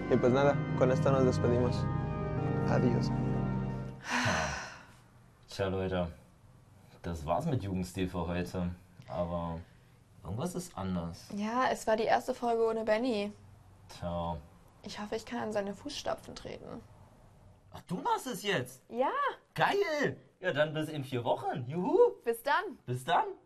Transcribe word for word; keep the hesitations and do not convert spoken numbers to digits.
Y pues nada, con esto nos despedimos. Adiós. Tja, Leute, das war's mit Jugendstil für heute. Aber irgendwas ist anders. Ja, es war die erste Folge ohne Benny. Tja. Ich hoffe, ich kann in seine Fußstapfen treten. Ach, du machst es jetzt? Ja. Geil! Ja, dann bis in vier Wochen. Juhu! Bis dann. Bis dann.